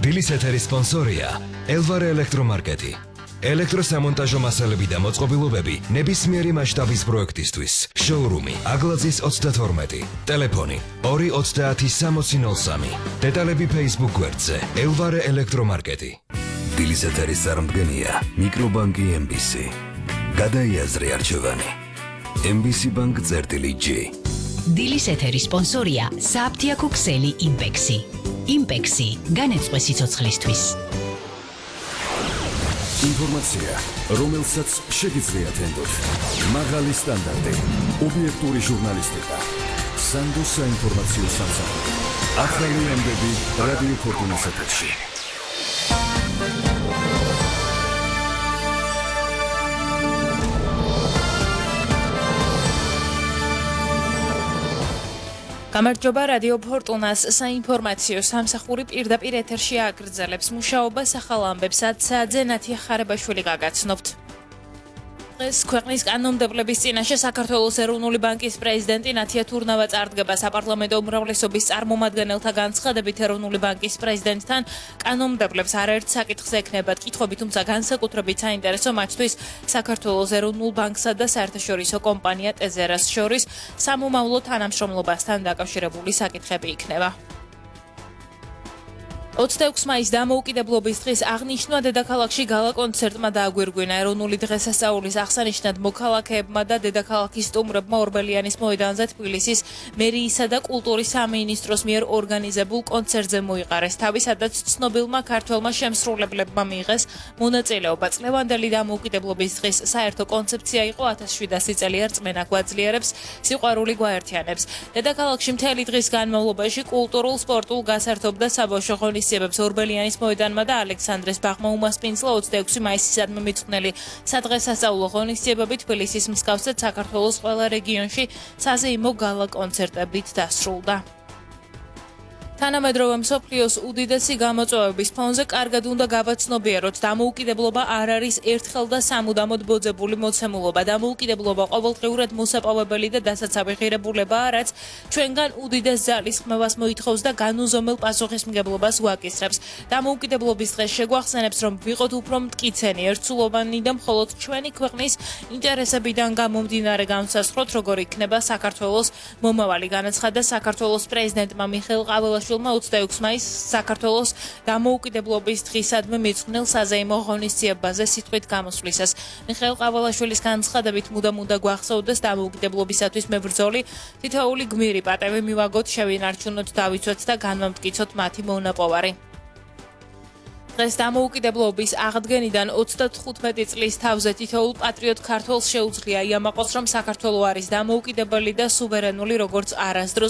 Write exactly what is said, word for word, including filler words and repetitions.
დილის ეთერის სპონსორია ელვარე ელექტრომარკეტი. ელექტროსამონტაჟო მასალები და მოწყობილობები ნებისმიერი მასშტაბის პროექტისთვის. შოურუმი აგლაძის ოცდათორმეტი. ტელეფონი ორი ოცდაათი სამოცი ნოლ სამი. დეტალები Facebook გვერდზე ელვარე ელექტრომარკეტი. დილის ეთერის წარმდგენია მიკრობანკი ემ ბი სი. გადაიაზრე არჩევანი. ემ ბი სი ბანკ წერტილი ჯი. დილის ეთერის სპონსორია საფთიაქო ქსელი იმპექსი. იმპექსი განეწყვე სიცოცხლისთვის. ინფორმაცია, რომელსაც შეგიძლიათ ენდოთ. მაღალი სტანდარტი, ობიექტური ჟურნალისტიკა. სანდო საინფორმაციო სამსახური. ახალი ამბები რადიო ფორტუნას ეთერში. გამარჯობა რადიო ფორტუნას საინფორმაციო სამსახური პირდაპირ ეთერში აგრძელებს მუშაობას ახალ ამბებსაც ძენათი ხარებაშვილი გაგაცნობთ. დღეს ქვეყნის კანონმდებლობის წინაშე საქართველოს ეროვნული ბანკის პრეზიდენტი ნათია თურნავა წარდგება საპარლამენტო უმრავლესობის წარმომადგენელთა განცხადებით ეროვნული ბანკის პრეზიდენტთან კანონმდებლებს არაერთ საკითხზე ექნებათ კითხვები, თუმცა განსაკუთრებით საინტერესო მათთვის საქართველოს ეროვნულ ბანკსა და საერთაშორისო კომპანია ტეზერას შორის სამომავლო თანამშრომლობასთან დაკავშირებული საკითხები იქნება. ოცდაექვსი მაისს დამოუკიდებლობის დღის აღნიშვნა დედაქალაქში გალა კონცერტმა დააგვირგვინა. ეროვნული დღესასწაულის აღსანიშნად მოქალაქეებმა და დედაქალაქის სტუმრებმა ორბელიანის მოედანზე თბილისის მერიისა და კულტურის სამინისტროს მიერ ორგანიზებულ კონცერტზე მოიყარეს. თავისადაც ცნობილმა ქართველმა შემსრულებლებმა მიიღეს მონაწილეობა. წლევანდელი დამოუკიდებლობის დღის საერთო კონცეფცია იყო ათას შვიდასი წელი რწმენა გვაძლიერებს, სიყვარული გვაერთიანებს. დედაქალაქში მთელი დღის განმავლობაში კულტურულ, სპორტულ გასართობ და საბავშვო ღონისძიებებს ორბელიანის მოედანმა და ალექსანდრეს ბაღმა უმასპინძლა. ოცდაექვსი მაისისადმი მიწყვნილი სადღესასწაულო ღონისძიებები თბილისის მსგავსად საქართველოს ყველა რეგიონში საზეიმო გალა კონცერტებით დასრულდა. თანამედროვე მსოფლიოს უდიდესი გამოწვევების ფონზე კარგად უნდა გავაცნობიეროთ, დამოუკიდებლობა არ არის ერთხელ და სამუდამოდ ბოძებული მოცემულობა. დამოუკიდებლობა ყოველდღიურად მოსაპოვებელი და დასაცავი ღირებულებაა, რაც ჩვენგან უდიდეს ძალისხმევას მოითხოვს და განუზომელ პასუხისმგებლობას გვაკისრებს. დამოუკიდებლობის დღეს შეგვახსენებს, რომ ვიყოთ უფრო მტკიცენი, ერთსულოვანი და მხოლოდ ჩვენი ქვეყნის ინტერესებიდან გამომდინარე განვსაზღვროთ, როგორ იქნება საქართველოს მომავალი, განაცხადა საქართველოს პრეზიდენტმა მიხეილ ყაველაშვილმა ოცდაექვსი მაისს საქართველოს დამოუკიდებლობის დღისადმი მიწყვნილ საზეიმო ღონისძიებაზე სიტყვით გამოსვლისას. მიხეილ ყაველაშვილის განცხადებით მუდამ უნდა გვახსოვდეს დამოუკიდებლობისათვის მებრძოლი თითოეული გმირი პატევი მივაგოთ, შევინარჩუნოთ, დავიცვათ და განვამტკიცოთ მათი მონაპოვარი. დღეს დამოუკიდებლობის აღდგენიდან ოცდათხუთმეტი წლის თავზე თითოეულ პატრიოტ ქართველს შეუძლია იამაყოს, რომ საქართველო არის დამოუკიდებელი და სუვერენული, როგორც არასდროს